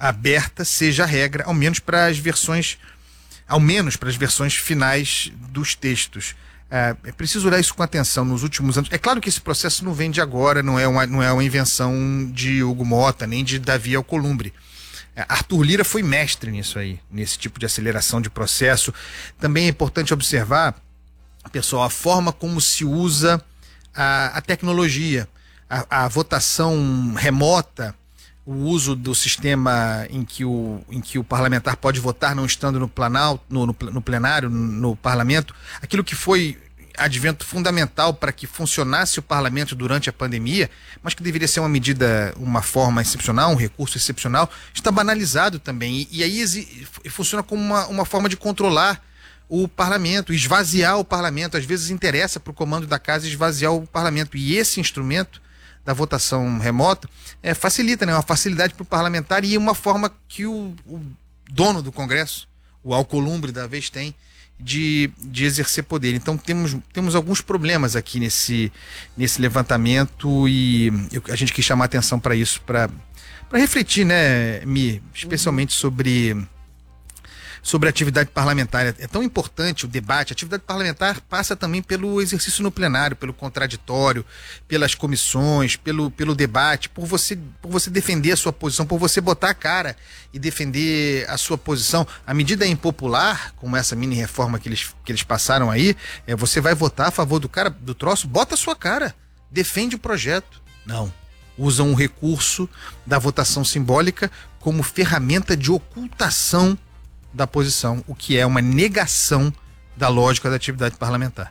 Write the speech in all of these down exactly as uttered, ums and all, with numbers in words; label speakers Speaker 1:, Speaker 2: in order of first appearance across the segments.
Speaker 1: aberta seja a regra, ao menos para as versões, ao menos para as versões finais dos textos. É, é preciso olhar isso com atenção nos últimos anos. É claro que esse processo não vem de agora, não é uma, não é uma invenção de Hugo Motta, nem de Davi Alcolumbre. É, Arthur Lira foi mestre nisso aí, nesse tipo de aceleração de processo. Também é importante observar, pessoal, a forma como se usa a, a tecnologia, a, a votação remota, o uso do sistema em que o, em que o parlamentar pode votar não estando no, planal, no, no, no plenário, no, no parlamento, aquilo que foi advento fundamental para que funcionasse o parlamento durante a pandemia, mas que deveria ser uma medida, uma forma excepcional, um recurso excepcional, está banalizado também. E, e aí exi, funciona como uma, uma forma de controlar o parlamento, esvaziar o parlamento. Às vezes interessa para o comando da casa esvaziar o parlamento. E esse instrumento da votação remota é, facilita, né? Uma facilidade para o parlamentar e uma forma que o, o dono do Congresso, o Alcolumbre da vez, tem de, de exercer poder. Então temos, temos alguns problemas aqui nesse, nesse levantamento e eu, a gente quis chamar a atenção para isso, para refletir, né, Mi, especialmente sobre, sobre a atividade parlamentar. É tão importante o debate. A atividade parlamentar passa também pelo exercício no plenário, pelo contraditório, pelas comissões, pelo, pelo debate, por você, por você defender a sua posição, por você botar a cara e defender a sua posição. A medida é impopular, como essa mini reforma que eles, que eles passaram aí, é, você vai votar a favor do cara, do troço, bota a sua cara, defende o projeto. Não. Usam um recurso da votação simbólica como ferramenta de ocultação da posição, o que é uma negação da lógica da atividade parlamentar.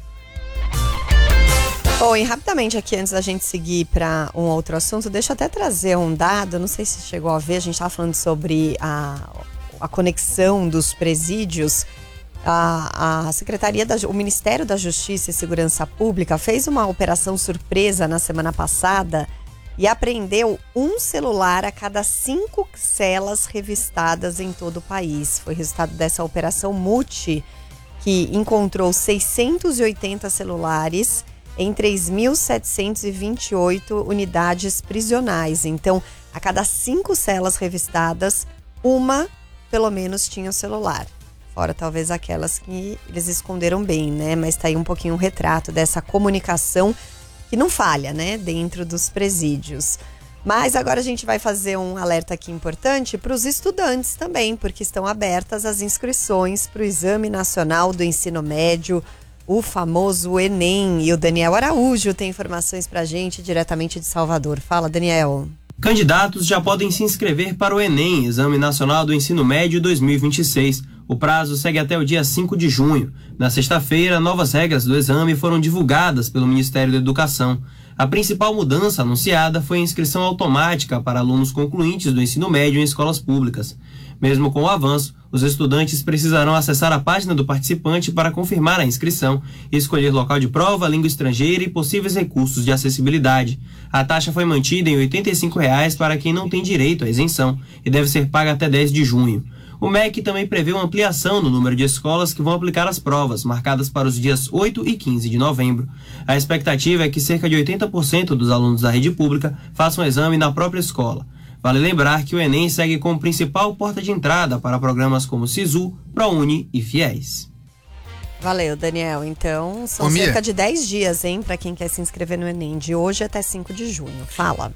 Speaker 2: Bom, e rapidamente aqui, antes da gente seguir para um outro assunto, deixa eu até trazer um dado, não sei se chegou a ver, a gente estava falando sobre a, a conexão dos presídios. A, a Secretaria, da, o Ministério da Justiça e Segurança Pública fez uma operação surpresa na semana passada e apreendeu um celular a cada cinco celas revistadas em todo o país. Foi resultado dessa operação Multi, que encontrou seiscentos e oitenta celulares em três mil setecentos e vinte e oito unidades prisionais. Então, a cada cinco celas revistadas, uma, pelo menos, tinha o celular. Fora talvez aquelas que eles esconderam bem, né? Mas tá aí um pouquinho um retrato dessa comunicação que não falha, né, dentro dos presídios. Mas agora a gente vai fazer um alerta aqui importante para os estudantes também, porque estão abertas as inscrições para o Exame Nacional do Ensino Médio, o famoso Enem. E o Daniel Araújo tem informações para a gente diretamente de Salvador. Fala, Daniel.
Speaker 3: Candidatos já podem se inscrever para o Enem, Exame Nacional do Ensino Médio dois mil e vinte e seis. O prazo segue até o dia cinco de junho. Na sexta-feira, novas regras do exame foram divulgadas pelo Ministério da Educação. A principal mudança anunciada foi a inscrição automática para alunos concluintes do ensino médio em escolas públicas. Mesmo com o avanço, os estudantes precisarão acessar a página do participante para confirmar a inscrição e escolher local de prova, língua estrangeira e possíveis recursos de acessibilidade. A taxa foi mantida em oitenta e cinco reais para quem não tem direito à isenção e deve ser paga até dez de junho. O M E C também prevê uma ampliação no número de escolas que vão aplicar as provas, marcadas para os dias oito e quinze de novembro. A expectativa é que cerca de oitenta por cento dos alunos da rede pública façam o exame na própria escola. Vale lembrar que o Enem segue como principal porta de entrada para programas como SISU, ProUni e FIES.
Speaker 2: Valeu, Daniel. Então, são
Speaker 1: Ô,
Speaker 2: cerca
Speaker 1: Mia,
Speaker 2: de dez dias, hein, para quem quer se inscrever no Enem, de hoje até cinco de junho. Fala.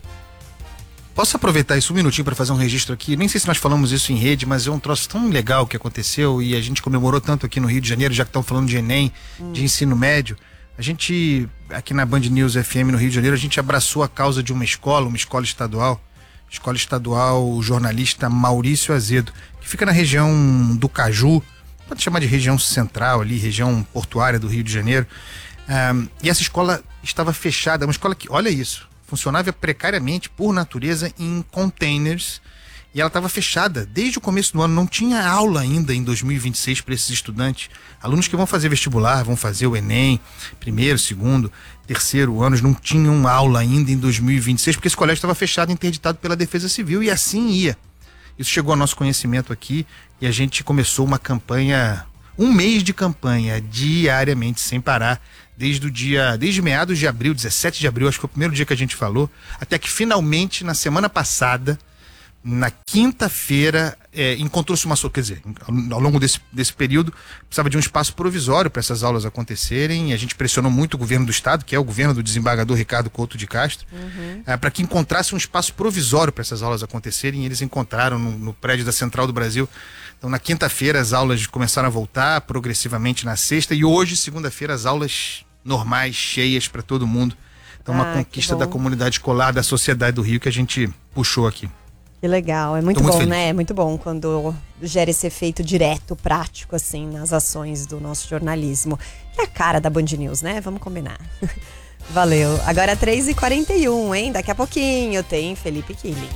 Speaker 1: posso aproveitar isso um minutinho para fazer um registro aqui? Nem sei se nós falamos isso em rede, mas é um troço tão legal que aconteceu e a gente comemorou tanto aqui no Rio de Janeiro, já que estão falando de Enem, hum. de ensino médio. A gente, aqui na Band News F M no Rio de Janeiro, a gente abraçou a causa de uma escola, uma escola estadual, escola estadual jornalista Maurício Azedo, que fica na região do Caju, pode chamar de região central ali, região portuária do Rio de Janeiro. Um, e essa escola estava fechada, uma escola que, olha isso, funcionava precariamente, por natureza, em containers, e ela estava fechada desde o começo do ano. Não tinha aula ainda em dois mil e vinte e seis para esses estudantes, alunos que vão fazer vestibular, vão fazer o Enem, primeiro, segundo, terceiro anos, não tinham aula ainda em dois mil e vinte e seis, porque esse colégio estava fechado, interditado pela Defesa Civil, e assim ia. Isso chegou ao nosso conhecimento aqui, e a gente começou uma campanha, um mês de campanha, diariamente, sem parar, desde o dia, desde meados de abril, dezessete de abril, acho que foi o primeiro dia que a gente falou, até que finalmente, na semana passada, Na quinta-feira, é, encontrou-se uma... Quer dizer, ao longo desse, desse período, precisava de um espaço provisório para essas aulas acontecerem. A gente pressionou muito o governo do estado, que é o governo do desembargador Ricardo Couto de Castro, uhum. é, para que encontrasse um espaço provisório para essas aulas acontecerem. E eles encontraram no, no prédio da Central do Brasil. Então, na quinta-feira, as aulas começaram a voltar progressivamente na sexta. E hoje, segunda-feira, as aulas normais, cheias para todo mundo. Então, ah, uma conquista da comunidade escolar, da sociedade do Rio, que a gente puxou aqui.
Speaker 2: Que legal, é muito, muito bom, feliz. né? É muito bom quando gera esse efeito direto, prático, assim, nas ações do nosso jornalismo. É a cara da Band News, né? Vamos combinar. Valeu. Agora três e quarenta e um, hein? Daqui a pouquinho tem Felipe Killing.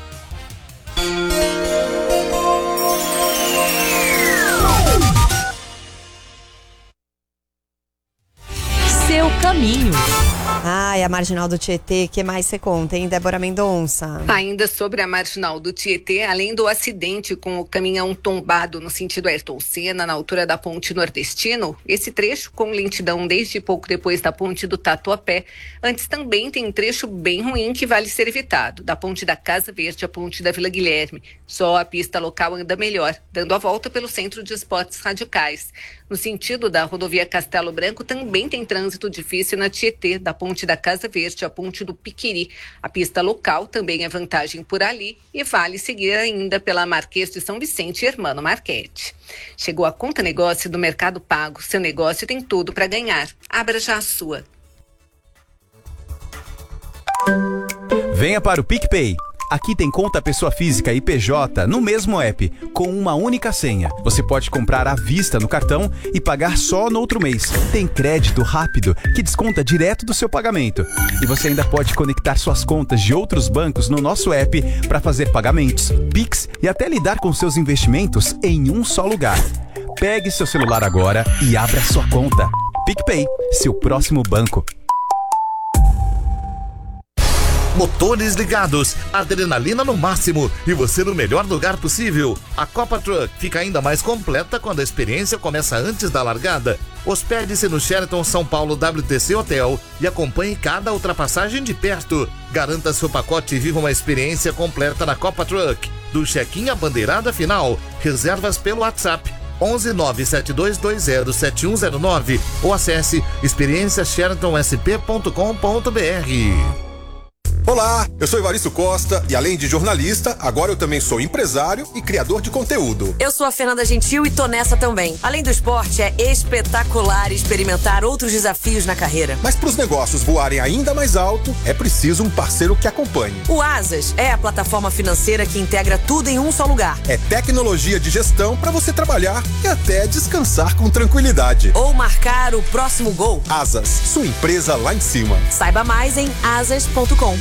Speaker 4: Seu caminho.
Speaker 2: Ai, a Marginal do Tietê, o que mais você conta, hein, Débora Mendonça?
Speaker 5: Ainda sobre a Marginal do Tietê, além do acidente com o caminhão tombado no sentido Ayrton Senna, na altura da Ponte Nordestino, esse trecho com lentidão desde pouco depois da Ponte do Tatuapé, antes também tem um trecho bem ruim que vale ser evitado, da Ponte da Casa Verde à Ponte da Vila Guilherme. Só a pista local anda melhor, dando a volta pelo Centro de Esportes Radicais. No sentido da rodovia Castelo Branco, também tem trânsito difícil na Tietê, da Ponte da Casa Verde à Ponte do Piquiri. A pista local também é vantagem por ali e vale seguir ainda pela Marquês de São Vicente e Hermano Marchetti. Chegou a Conta Negócio do Mercado Pago. Seu negócio tem tudo para ganhar. Abra já a sua.
Speaker 6: Venha para o PicPay. Aqui tem conta pessoa física e P J no mesmo app, com uma única senha. Você pode comprar à vista no cartão e pagar só no outro mês. Tem crédito rápido que desconta direto do seu pagamento. E você ainda pode conectar suas contas de outros bancos no nosso app para fazer pagamentos, Pix e até lidar com seus investimentos em um só lugar. Pegue seu celular agora e abra sua conta. PicPay, seu próximo banco.
Speaker 7: Motores ligados, adrenalina no máximo e você no melhor lugar possível. A Copa Truck fica ainda mais completa quando a experiência começa antes da largada. Hospede-se no Sheraton São Paulo W T C Hotel e acompanhe cada ultrapassagem de perto. Garanta seu pacote e viva uma experiência completa na Copa Truck. Do check-in à bandeirada final, reservas pelo WhatsApp onze nove sete dois dois zero sete um zero nove ou acesse experiência sheraton s p ponto com ponto b r.
Speaker 8: Olá, eu sou Evaristo Costa e além de jornalista, agora eu também sou empresário e criador de conteúdo.
Speaker 4: Eu sou a Fernanda Gentil e tô nessa também. Além do esporte, é espetacular experimentar outros desafios na carreira.
Speaker 8: Mas para os negócios voarem ainda mais alto, é preciso um parceiro que acompanhe.
Speaker 4: O Asas é a plataforma financeira que integra tudo em um só lugar.
Speaker 8: É tecnologia de gestão para você trabalhar e até descansar com tranquilidade.
Speaker 4: Ou marcar o próximo gol.
Speaker 8: Asas, sua empresa lá em cima.
Speaker 4: Saiba mais em asas ponto com.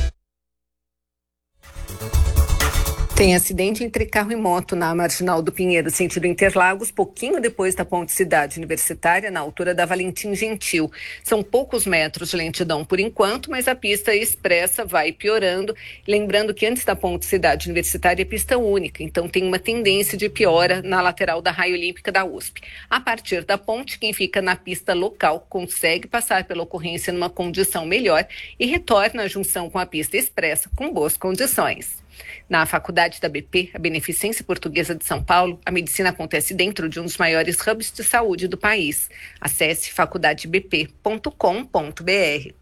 Speaker 5: Tem acidente entre carro e moto na Marginal do Pinheiro, sentido Interlagos, pouquinho depois da Ponte Cidade Universitária, na altura da Valentim Gentil. São poucos metros de lentidão por enquanto, mas a pista expressa vai piorando. Lembrando que antes da Ponte Cidade Universitária é pista única, então tem uma tendência de piora na lateral da Raia Olímpica da U S P. A partir da ponte, quem fica na pista local consegue passar pela ocorrência numa condição melhor e retorna à junção com a pista expressa com boas condições. Na Faculdade da B P, a Beneficência Portuguesa de São Paulo, a medicina acontece dentro de um dos maiores hubs de saúde do país. Acesse faculdade b p ponto com ponto b r.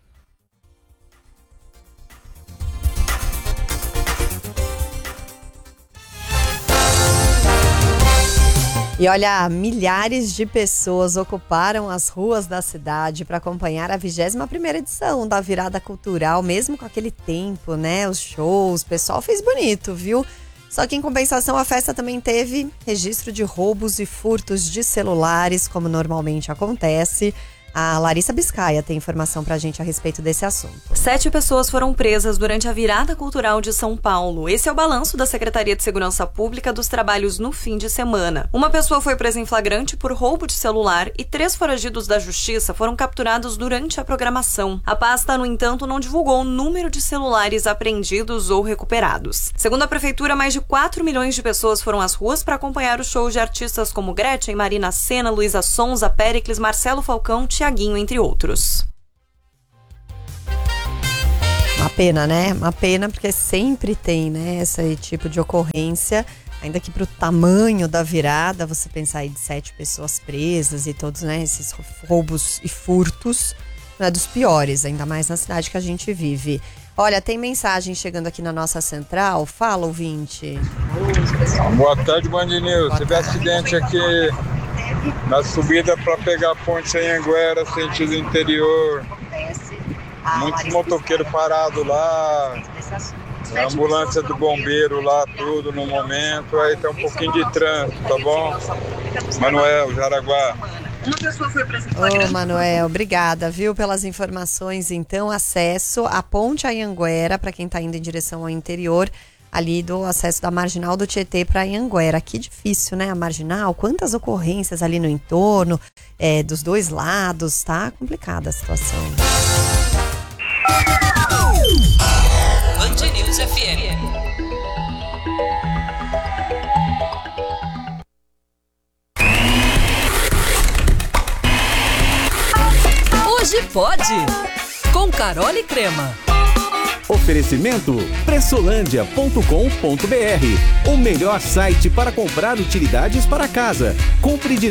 Speaker 2: E olha, milhares de pessoas ocuparam as ruas da cidade para acompanhar a vigésima primeira edição da Virada Cultural, mesmo com aquele tempo, né? Os shows, o pessoal fez bonito, viu? Só que em compensação a festa também teve registro de roubos e furtos de celulares, como normalmente acontece. A Larissa Biscaia tem informação pra gente a respeito desse assunto.
Speaker 9: Sete pessoas foram presas durante a Virada Cultural de São Paulo. Esse é o balanço da Secretaria de Segurança Pública dos trabalhos no fim de semana. Uma pessoa foi presa em flagrante por roubo de celular e três foragidos da Justiça foram capturados durante a programação. A pasta, no entanto, não divulgou o número de celulares apreendidos ou recuperados. Segundo a Prefeitura, mais de quatro milhões de pessoas foram às ruas para acompanhar o show de artistas como Gretchen, Marina Sena, Luísa Sonza, Péricles, Marcelo Falcão, Tiaguinho, entre outros.
Speaker 2: Uma pena, né? Uma pena, porque sempre tem, né, esse tipo de ocorrência. Ainda que para o tamanho da virada, você pensar aí de sete pessoas presas e todos, né, esses roubos e furtos, não é dos piores, ainda mais na cidade que a gente vive. Olha, tem mensagem chegando aqui na nossa central. Fala, ouvinte.
Speaker 10: Boa tarde, Band News. Teve acidente aqui na subida para pegar a ponte em Anhanguera, sentido interior. Muitos motoqueiros parados lá. A ambulância do bombeiro lá, tudo no momento. Aí tem um pouquinho de trânsito, tá bom? Manuel, Jaraguá.
Speaker 2: Ô, Manuel, obrigada, viu, pelas informações. Então, acesso à Ponte Anhanguera, para quem está indo em direção ao interior, ali do acesso da Marginal do Tietê para Anhanguera. Que difícil, né, a Marginal? Quantas ocorrências ali no entorno, é, dos dois lados, tá complicada a situação.
Speaker 11: Band News F M. Hoje pode, com Carol e Crema.
Speaker 12: Oferecimento pressolândia ponto com ponto br, o melhor site para comprar utilidades para casa. Compre de